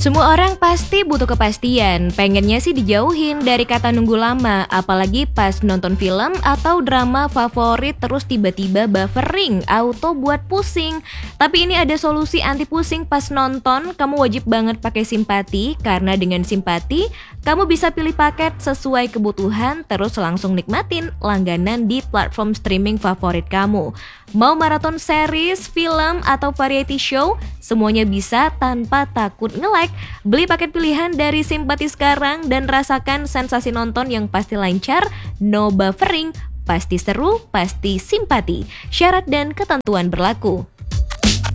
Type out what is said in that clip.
Semua orang pasti butuh kepastian, pengennya sih dijauhin dari kata nunggu lama, apalagi pas nonton film atau drama favorit terus tiba-tiba buffering, auto buat pusing. Tapi ini ada solusi anti pusing pas nonton, kamu wajib banget pakai Simpati, karena dengan Simpati, kamu bisa pilih paket sesuai kebutuhan, terus langsung nikmatin langganan di platform streaming favorit kamu. Mau maraton series, film, atau variety show, semuanya bisa tanpa takut nge-lag. Beli paket pilihan dari Simpati sekarang dan rasakan sensasi nonton yang pasti lancar, no buffering, pasti seru, pasti Simpati. Syarat dan ketentuan berlaku.